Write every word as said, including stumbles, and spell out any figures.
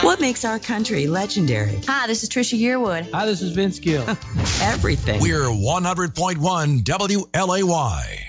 What makes our country legendary? Hi, this is Trisha Yearwood. Hi, this is Vince Gill. Everything. We're one hundred point one W L A Y.